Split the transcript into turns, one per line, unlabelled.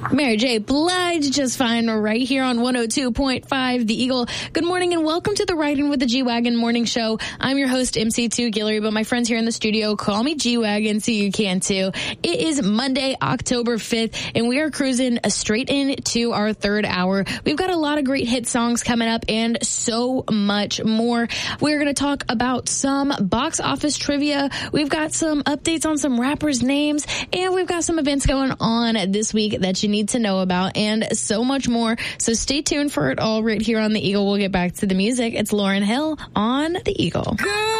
Mary J. Blige, just fine, right here on 102.5 The Eagle. Good morning and welcome to the Riding with the G-Wagon morning show. I'm your host, MC2 Guillory, but my friends here in the studio call me G-Wagon, so you can too. It is Monday, October 5th, and we are cruising straight into our third hour. We've got a lot of great hit songs coming up and so much more. We're going to talk about some box office trivia. We've got some updates on some rappers' names, and we've got some events going on this week that you need to know about, and so much more. So stay tuned for it all right here on The Eagle. We'll get back to the music. It's Lauryn Hill on The Eagle.
Good